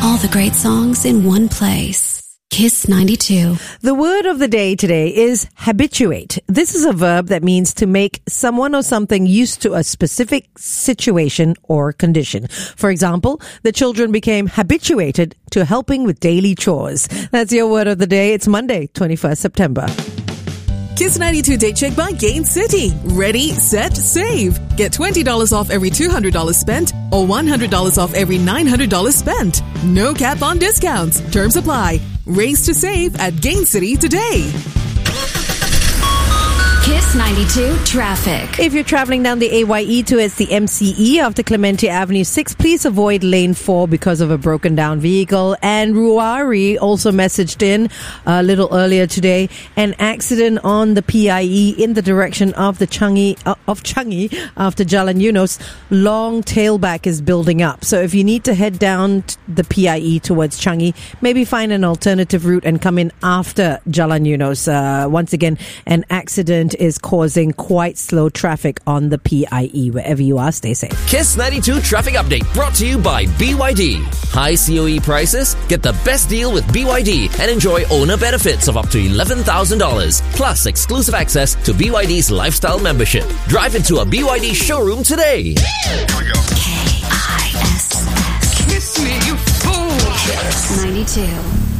All the great songs in one place. Kiss 92. The word of the day today is habituate. This is a verb that means to make someone or something used to a specific situation or condition. For example, the children became habituated to helping with daily chores. That's your word of the day. It's Monday, 21st September. Kiss 92 Date Check by Gain City. Ready, set, save. Get $20 off every $200 spent or $100 off every $900 spent. No cap on discounts. Terms apply. Race to save at Gain City today. Kiss 92 traffic. If you're traveling down the AYE towards the MCE after Clementi Avenue 6, please avoid lane 4 because of a broken down vehicle. And Ruari also messaged in a little earlier today, an accident on the PIE in the direction of the Changi after Jalan Yunos. Long tailback is building up. So if you need to head down the PIE towards Changi, maybe find an alternative route and come in after Jalan Yunos. Once again, an accident is causing quite slow traffic on the PIE. Wherever you are, stay safe. Kiss 92 Traffic Update brought to you by BYD. High COE prices? Get the best deal with BYD and enjoy owner benefits of up to $11,000. Plus exclusive access to BYD's lifestyle membership. Drive into a BYD showroom today. Here we go. KISS. Kiss me, you fool. Kiss 92.